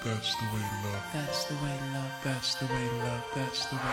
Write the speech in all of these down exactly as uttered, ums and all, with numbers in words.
That's the way love. That's the way love. That's the way love. That's the way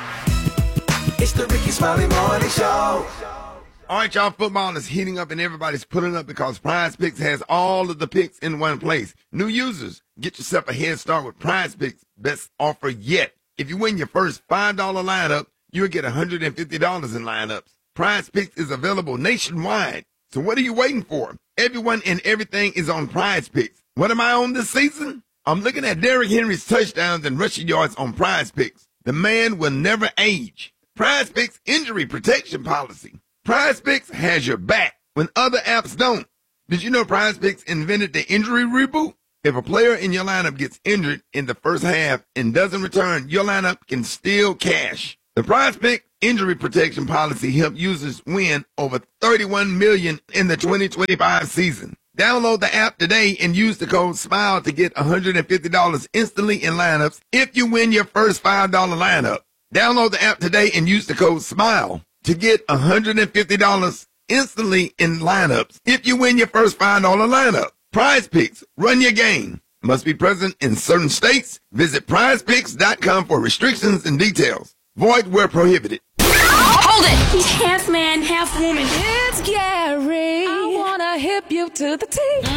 love. It's the Ricky Smiley Morning Show. All right, y'all, football is heating up and everybody's pulling up because Prize Picks has all of the picks in one place. New users, get yourself a head start with Prize Picks' best offer yet. If you win your first five dollar lineup, you'll get one hundred fifty dollars in lineups. Prize Picks is available nationwide. So what are you waiting for? Everyone and everything is on Prize Picks. What am I on this season? I'm looking at Derrick Henry's touchdowns and rushing yards on Prize Picks. The man will never age. Prize Picks injury protection policy. Prize Picks has your back when other apps don't. Did you know Prize Picks invented the injury reboot? If a player in your lineup gets injured in the first half and doesn't return, your lineup can still cash. The Prize Pick injury protection policy helped users win over thirty-one million dollars in the twenty twenty-five season. Download the app today and use the code SMILE to get one hundred fifty dollars instantly in lineups if you win your first five dollar lineup. Download the app today and use the code SMILE to get one hundred fifty dollars instantly in lineups if you win your first five dollar lineup. Prize Picks, run your game. Must be present in certain states. Visit prize picks dot com for restrictions and details. Void where prohibited. Hold it! He's half man, half woman. It's Gary. I wanna hip you to the T.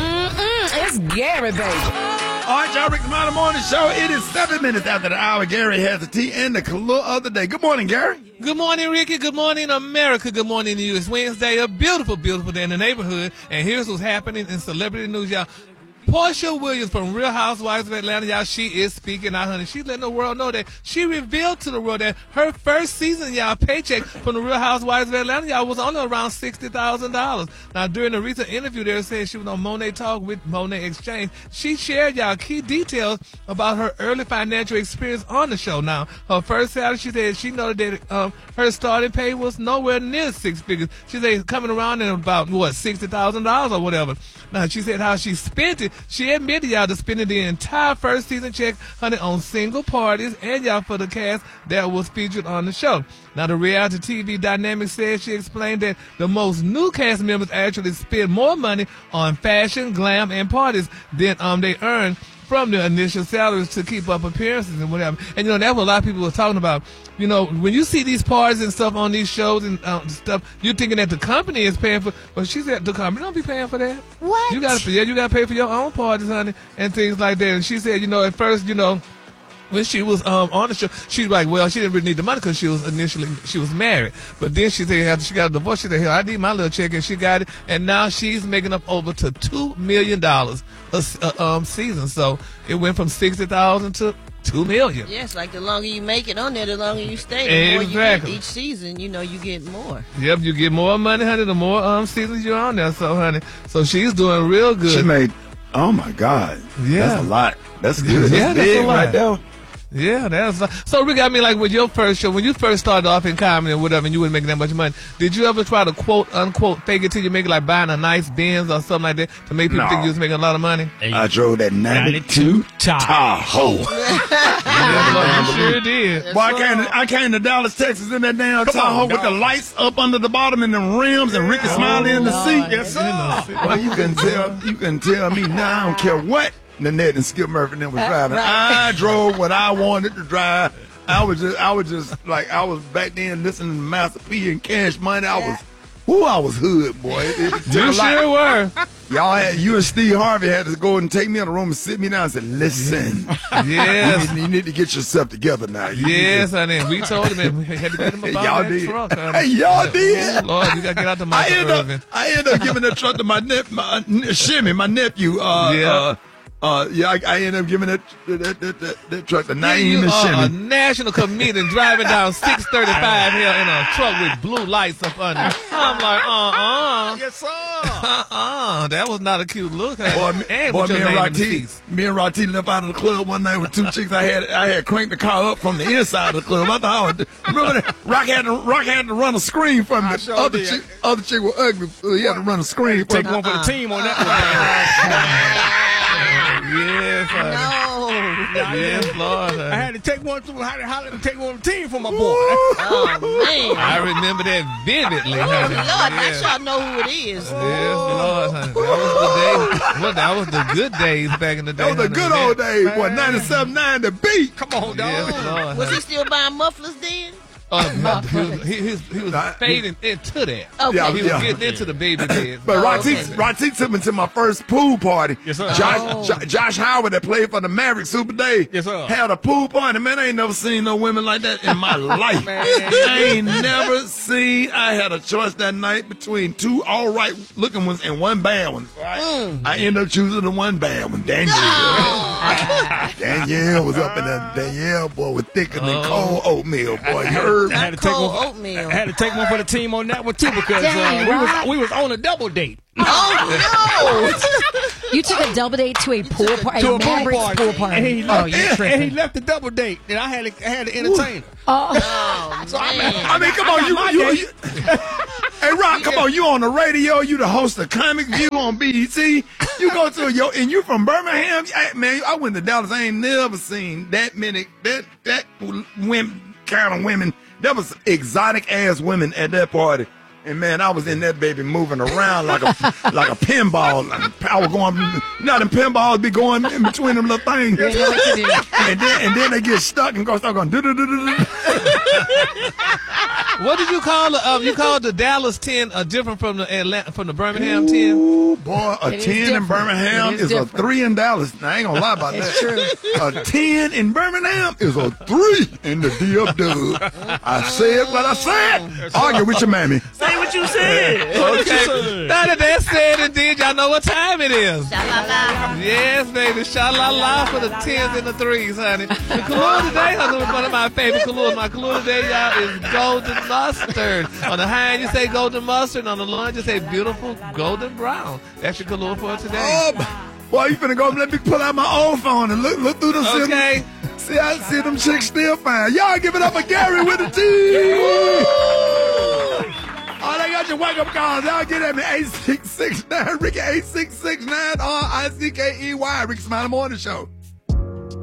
Mm-mm, it's Gary, baby. All right, y'all, Rick the Morning Morning Show. It is seven minutes after the hour. Gary has the tea and the color of the day. Good morning, Gary. Good morning, Ricky. Good morning, America. Good morning to you. It's Wednesday, a beautiful, beautiful day in the neighborhood. And here's what's happening in celebrity news, y'all. Portia Williams from Real Housewives of Atlanta, y'all, she is speaking out, honey. She's letting the world know that she revealed to the world that her first season, y'all, paycheck from the Real Housewives of Atlanta, y'all, was only around sixty thousand dollars. Now, during a recent interview, they were saying she was on Monet Talk with Monet Exchange. She shared, y'all, key details about her early financial experience on the show. Now, her first salary, she said she noted that um, her starting pay was nowhere near six figures. She said coming around in about, what, sixty thousand dollars or whatever. Now, she said how she spent it. She admitted, y'all, to spending the entire first season check, honey, on single parties and, y'all, for the cast that was featured on the show. Now, the reality T V Dynamic says she explained that the most new cast members actually spend more money on fashion, glam, and parties than um they earn from their initial salaries to keep up appearances and whatever. And, you know, that's what a lot of people were talking about. You know, when you see these parties and stuff on these shows and um, stuff, you're thinking that the company is paying for, but she said the company don't be paying for that. What? You got to, yeah, you got to pay for your own parties, honey, and things like that. And she said, you know, at first, you know, when she was um, on the show, she was like, well, she didn't really need the money because she was initially, she was married. But then she said after she got a divorce, she said, hell, I need my little check, and she got it. And now she's making up over to two million dollars a, a um, season. So it went from sixty thousand dollars to two million dollars. Yes, like the longer you make it on there, the longer you stay. The exactly. more you get each season, you know, you get more. Yep, you get more money, honey, the more um, seasons you're on there. So, honey, so she's doing real good. She made, oh, my God. Yeah. That's a lot. That's good. Yeah, that's that's big a lot. right there. Yeah, that's so. Rick, I mean, like with your first show, when you first started off in comedy and whatever, and you weren't making that much money, did you ever try to quote unquote fake it till you make it, like buying a nice Benz or something like that to make people No. think you was making a lot of money? I drove that ninety-two Tahoe. Yeah, you sure did. Boy, I came, to, I came to Dallas, Texas in that damn Tahoe with the lights up under the bottom and the rims and Ricky Smiley in the seat. Yes, sir. Well, you can tell, you can tell me now. I don't care what Nanette and Skip Murphy and them was driving. I drove what I wanted to drive. I was just, I was just like, I was back then listening to Master P and Cash Money. I was, whoo, I was hood, boy. It, it took You a lot. sure were. Y'all had, you and Steve Harvey had to go and take me in the room and sit me down and say, listen, Yes. you, need, you need to get yourself together now. You Yes, honey. We told him and we had to get him about Y'all that did. truck, Hey, honey. y'all did. Lord, you gotta get out the I Michael end Irvin. up, I end up giving that truck to my nephew, my uh, Shimmy, my nephew. Uh, Yeah. uh, uh, yeah, I, I ended up giving that that, that, that, that truck to Yeah, Naeem you and are a Shimmy. national comedian driving down six thirty-five here in a truck with blue lights up under. I'm like, uh-uh. Yes, sir. Uh-uh. That was not a cute look. Boy, Honey. me, And boy, with me your and name in the Rati, seats. me and Rati left out of the club one night with two chicks. I had, I had cranked the car up from the inside of the club. I thought I would, remember that? Rock had to, Rock had to run a screen from me. sure Other did. chick, other chick was ugly. So he had to run a screen from Take me. one for the team on that Yes, honey. No. Yes, Lord. honey. one. I had to take one to how to, how to take one team for my boy. Oh man. I remember that vividly, Oh honey. Lord, Yeah. now y'all know who it is. Yes, Lord, honey. That was the day. Well, that was the good days back in the day. That was the honey. good old days. What, ninety-seven nine the beat. Come on, dog. Yes, Lord, Was honey. he still buying mufflers then? Uh, no, he was, he, he was, he was fading into that. Okay. Yeah, He was yeah. getting into the baby bed. But Oh, Rati, okay. Rati took me to my first pool party. Yes, sir. Josh, Oh. Jo- Josh Howard that played for the Mavericks Super Day. Yes, sir. Had a pool party. Man, I ain't never seen no women like that in my life. Man. I ain't never seen. I had a choice that night between two all right looking ones and one bad one. Right? Mm. I ended up choosing the one bad one. Danielle. Danielle was up in there. Danielle, boy, was thicker than Oh. cold oatmeal, boy. You heard? I had to take Cold one. oatmeal. I had to take one for the team on that one too because Dang, uh, we Rock. was we was on a double date. Oh You took a double date to a pool party. To a pool Mavericks party. pool party. And he Oh, left, you and he tripping. left the double date, and I had to, I had to entertain him. Oh, no! Oh man. I mean, come on, you, my you, day. you Hey, Rock, come on, you on the radio, you the host of Comic View on B E T. You go to yo, and you from Birmingham. I, man, I went to Dallas. I ain't never seen that many that that women kind of women. That was exotic ass women at that party. And man, I was in that baby moving around like a like a pinball. I was going, you know, them pinballs be going in between them little things. you know what you do. And then and then they get stuck and go start going do do do do do. What did you call the? Um, you called the Dallas ten uh, different from the Atlanta, from the Birmingham ten? Ooh, boy, a It is ten in different. Birmingham It is, is a different. three in Dallas. Now, I ain't gonna lie about It's that. A ten in Birmingham is a three in the D F W. I said what I said. Argue with your mammy. Say what you said. Okay. Now that that's said and did, y'all know what time it is. Sha-la-la. Yes, baby. Sha-la-la for the tens and the threes, honey. The color today, honey, was one of my favorite colors. My color today, y'all, is golden mustard. On the high end, you say golden mustard. On the low end, you say beautiful golden brown. That's your color for today. Oh, boy, you finna go let me pull out my old phone and look look through the Okay. See, I see them chicks still fine. Y'all give it up for Gary with the T. Oh, they got your wake up calls. Y'all get at me eight six six nine Ricky eight six six nine R I C K E Y Ricky Smiley Morning Show.